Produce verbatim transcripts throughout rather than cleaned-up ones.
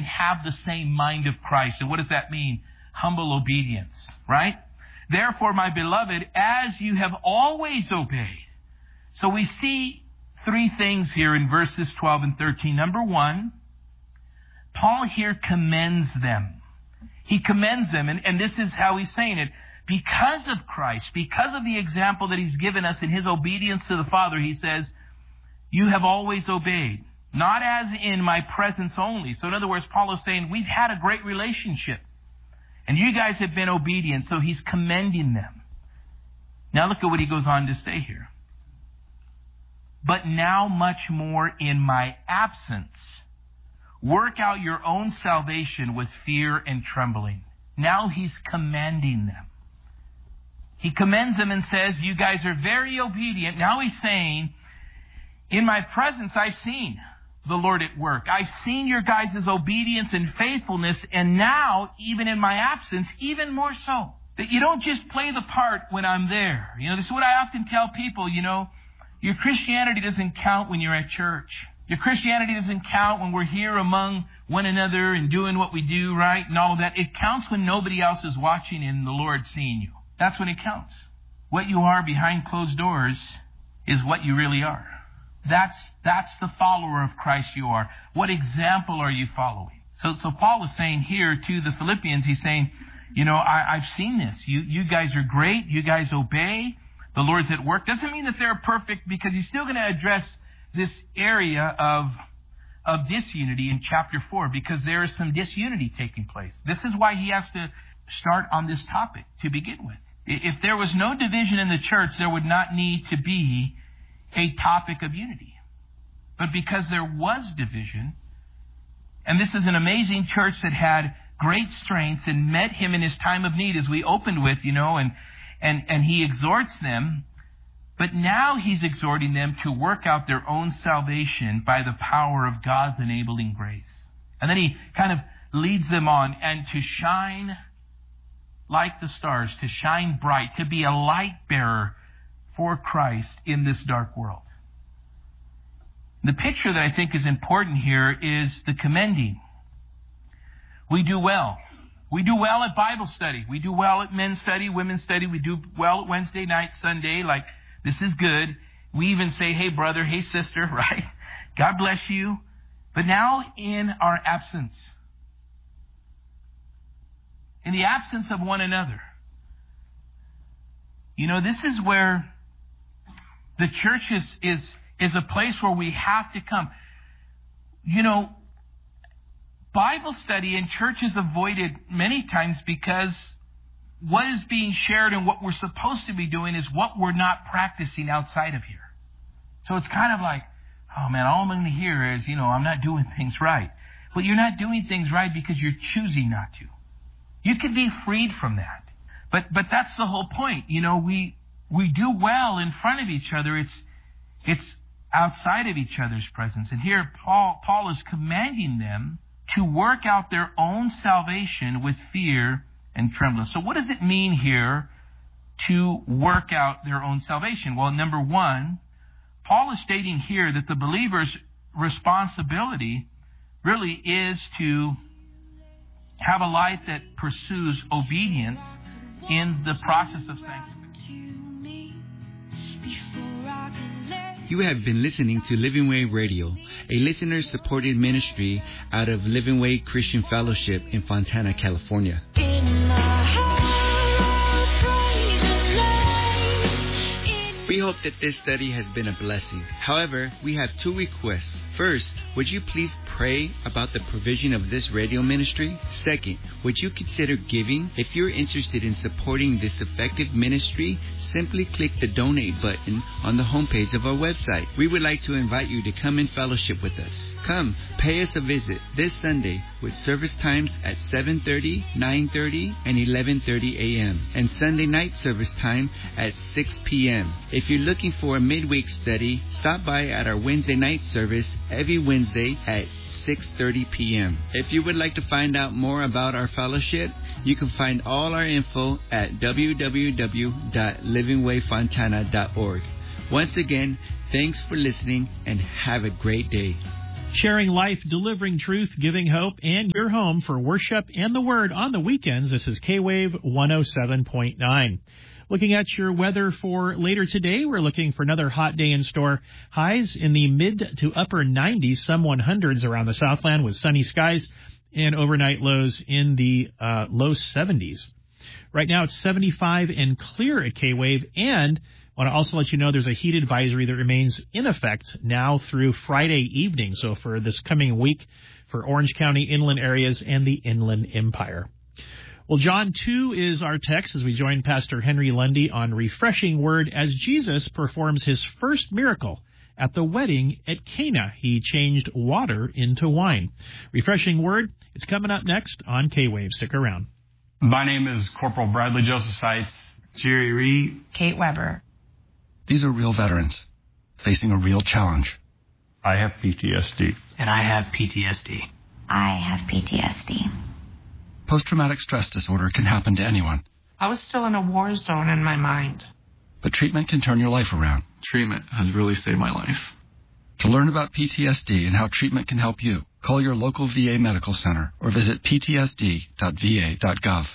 have the same mind of Christ. And what does that mean? Humble obedience, right? Therefore, my beloved, as you have always obeyed. So we see three things here in verses twelve and thirteen. Number one, Paul here commends them. He commends them, and, and this is how he's saying it. Because of Christ, because of the example that he's given us in his obedience to the Father, he says, you have always obeyed. Not as in my presence only. So in other words, Paul is saying, we've had a great relationship. And you guys have been obedient, so he's commending them. Now look at what he goes on to say here. But now much more in my absence, work out your own salvation with fear and trembling. Now he's commanding them. He commends them and says, you guys are very obedient. Now he's saying, in my presence I've seen the Lord at work. I've seen your guys' obedience and faithfulness, and now, even in my absence, even more so. That you don't just play the part when I'm there. You know, this is what I often tell people, you know, your Christianity doesn't count when you're at church. Your Christianity doesn't count when we're here among one another and doing what we do, right? And all of that. It counts when nobody else is watching and the Lord's seeing you. That's when it counts. What you are behind closed doors is what you really are. That's that's the follower of Christ you are. What example are you following? So so Paul is saying here to the Philippians, he's saying, you know, I, I've seen this. You you guys are great. You guys obey. The Lord's at work. Doesn't mean that they're perfect, because he's still going to address this area of of disunity in chapter four, because there is some disunity taking place. This is why he has to start on this topic to begin with. If there was no division in the church, there would not need to be a topic of unity. But because there was division, and this is an amazing church that had great strengths and met him in his time of need, as we opened with, you know, and and, and he exhorts them, but now he's exhorting them to work out their own salvation by the power of God's enabling grace. And then he kind of leads them on, and to shine like the stars, to shine bright, to be a light bearer for Christ in this dark world. The picture that I think is important here is the commending. We do well. We do well at Bible study. We do well at men's study, women's study. We do well at Wednesday night, Sunday. Like, this is good. We even say, hey, brother, hey, sister, right? God bless you. But now in our absence, in the absence of one another, you know, this is where the church is, is, is a place where we have to come. You know, Bible study in church is avoided many times because what is being shared and what we're supposed to be doing is what we're not practicing outside of here. So it's kind of like, oh man, all I'm going to hear is, you know, I'm not doing things right. But you're not doing things right because you're choosing not to. You can be freed from that. But but that's the whole point. You know, we we do well in front of each other. It's it's outside of each other's presence. And here Paul Paul is commanding them to work out their own salvation with fear and trembling. So what does it mean here to work out their own salvation? Well, number one, Paul is stating here that the believer's responsibility really is to have a life that pursues obedience in the process of sanctification. You have been listening to Living Way Radio, a listener-supported ministry out of Living Way Christian Fellowship in Fontana, California. We hope that this study has been a blessing. However, we have two requests. First, would you please pray about the provision of this radio ministry? Second, would you consider giving? If you're interested in supporting this effective ministry, simply click the donate button on the homepage of our website. We would like to invite you to come and fellowship with us. Come, pay us a visit this Sunday with service times at seven thirty, nine thirty, and eleven thirty a.m. and Sunday night service time at six p.m. If you're looking for a midweek study, stop by at our Wednesday night service every Wednesday at six thirty p.m. If you would like to find out more about our fellowship, you can find all our info at w w w dot living way fontana dot org. Once again, thanks for listening and have a great day. Sharing life, delivering truth, giving hope, and your home for worship and the Word on the weekends. This is K-Wave one oh seven point nine. Looking at your weather for later today, we're looking for another hot day in store. Highs in the mid to upper nineties, some hundreds around the Southland with sunny skies, and overnight lows in the uh, low seventies. Right now it's seventy-five and clear at K-Wave, and I want to also let you know there's a heat advisory that remains in effect now through Friday evening, so for this coming week for Orange County inland areas and the Inland Empire. Well, John two is our text as we join Pastor Henry Lundy on Refreshing Word as Jesus performs his first miracle at the wedding at Cana. He changed water into wine. Refreshing Word, it's coming up next on K-Wave. Stick around. My name is Corporal Bradley Joseph Seitz. Jerry Reed. Kate Weber. These are real veterans facing a real challenge. I have P T S D. And I have P T S D. I have P T S D. Post-traumatic stress disorder can happen to anyone. I was still in a war zone in my mind. But treatment can turn your life around. Treatment has really saved my life. To learn about P T S D and how treatment can help you, call your local V A medical center or visit p t s d dot v a dot gov.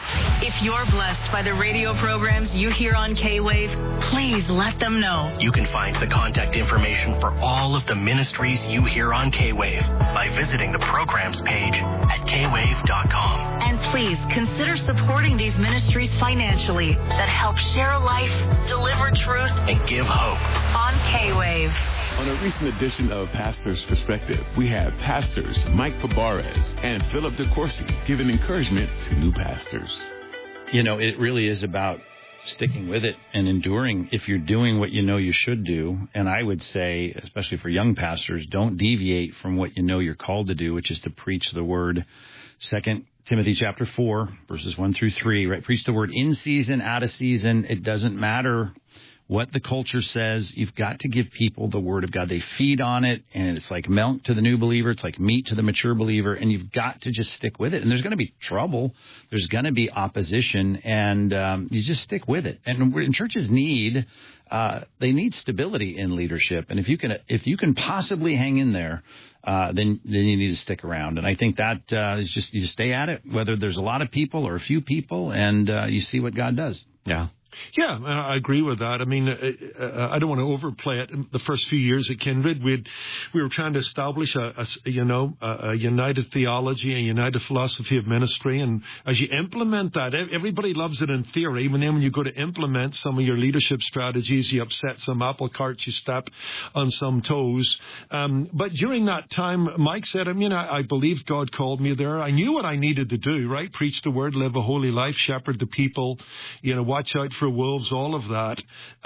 If you're blessed by the radio programs you hear on K-Wave, please let them know. You can find the contact information for all of the ministries you hear on K-Wave by visiting the programs page at k wave dot com. And please consider supporting these ministries financially that help share life, deliver truth, and give hope on K-Wave. On a recent edition of Pastor's Perspective, we have pastors Mike Fabarez and Philip DeCourcy giving encouragement to new pastors. You know, it really is about sticking with it and enduring if you're doing what you know you should do. And I would say, especially for young pastors, don't deviate from what you know you're called to do, which is to preach the word. Second Timothy chapter four, verses one through three, right? Preach the word in season, out of season. It doesn't matter what the culture says. You've got to give people the word of God. They feed on it, and it's like milk to the new believer. It's like meat to the mature believer, and you've got to just stick with it. And there's going to be trouble. There's going to be opposition, and um, you just stick with it. And, and churches need uh, they need stability in leadership. And if you can if you can possibly hang in there, uh, then then you need to stick around. And I think that uh, is just you just stay at it, whether there's a lot of people or a few people, and uh, you see what God does. Yeah. Yeah, I agree with that. I mean, I don't want to overplay it. The first few years at Kindred, we we were trying to establish a, a you know a, a united theology, a united philosophy of ministry, and as you implement that, everybody loves it in theory. But then when you go to implement some of your leadership strategies, you upset some apple carts, you step on some toes. Um, but during that time, Mike said, I mean, I, I believed God called me there. I knew what I needed to do, right? Preach the word, live a holy life, shepherd the people, you know, watch out for wolves, all of that,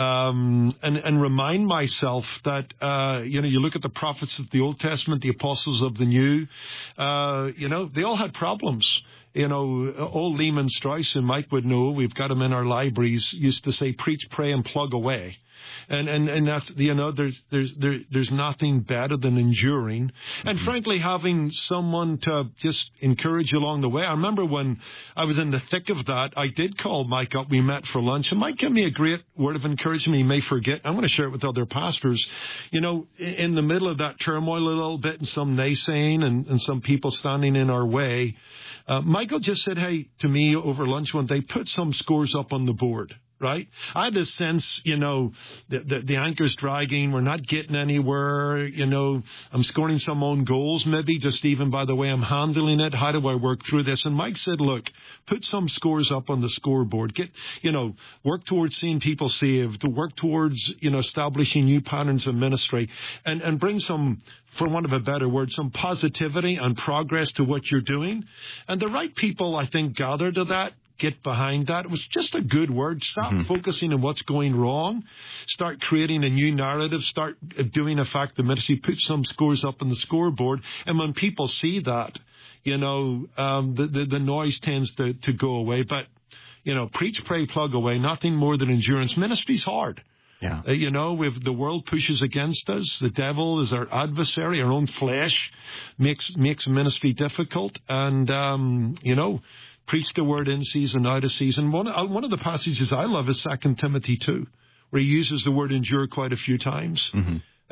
um, and, and remind myself that, uh, you know, you look at the prophets of the Old Testament, the apostles of the New, uh, you know, they all had problems. You know, old Lehman Strauss, and Mike would know, we've got him in our libraries, used to say, preach, pray, and plug away. And, and, and that's, you know, there's, there's, there, there's nothing better than enduring. And mm-hmm. frankly, having someone to just encourage you along the way. I remember when I was in the thick of that, I did call Mike up. We met for lunch, and Mike gave me a great word of encouragement. He may forget. I'm going to share it with other pastors. You know, in the middle of that turmoil a little bit, and some naysaying and, and some people standing in our way, uh, Michael just said, hey, to me over lunch one day, put some scores up on the board. Right? I had this sense, you know, the, the, the anchor's dragging. We're not getting anywhere. You know, I'm scoring some own goals, maybe just even by the way I'm handling it. How do I work through this? And Mike said, look, put some scores up on the scoreboard. Get, you know, work towards seeing people saved, to work towards, you know, establishing new patterns of ministry, and, and bring some, for want of a better word, some positivity and progress to what you're doing. And the right people, I think, gather to that. Get behind that. It was just a good word. Stop mm-hmm. focusing on what's going wrong. Start creating a new narrative. Start doing a fact the ministry. Put some scores up on the scoreboard. And when people see that, you know, um, the, the, the noise tends to, to go away. But, you know, preach, pray, plug away. Nothing more than endurance. Ministry's hard. Yeah. Uh, you know, if the world pushes against us, the devil is our adversary. Our own flesh makes makes ministry difficult. And, um, you know, preach the word in season, out of season. One, one of the passages I love is Second Timothy two, where he uses the word endure quite a few times. Mm-hmm.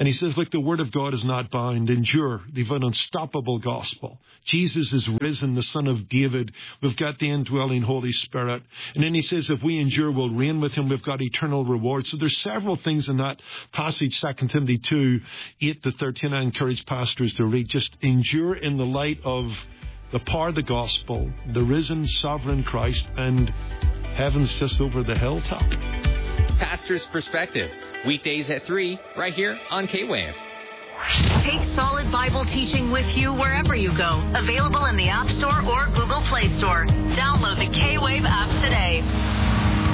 And he says, look, the word of God is not bound. Endure. They've an unstoppable gospel. Jesus is risen, the Son of David. We've got the indwelling Holy Spirit. And then he says, if we endure, we'll reign with him. We've got eternal reward. So there's several things in that passage, Second Timothy two, eight to thirteen. I encourage pastors to read. Just endure in the light of the power of the gospel, the risen, sovereign Christ, and heaven's just over the hilltop. Pastor's Perspective. Weekdays at three, right here on K-Wave. Take solid Bible teaching with you wherever you go. Available in the App Store or Google Play Store. Download the K-Wave app today.